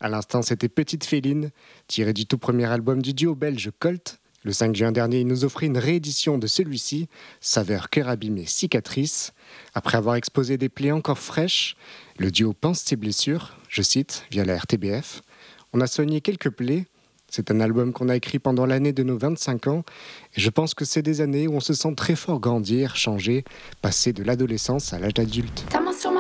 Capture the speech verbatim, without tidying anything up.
À l'instant, c'était Petite Féline, tiré du tout premier album du duo belge Colt. Le cinq juin dernier, il nous offrit une réédition de celui-ci, saveur cœur abîmé cicatrice. Après avoir exposé des plaies encore fraîches, le duo pense ses blessures, je cite, via la R T B F. On a soigné quelques plaies. C'est un album qu'on a écrit pendant l'année de nos vingt-cinq ans, et je pense que c'est des années où on se sent très fort grandir, changer, passer de l'adolescence à l'âge adulte. Ta main sur ma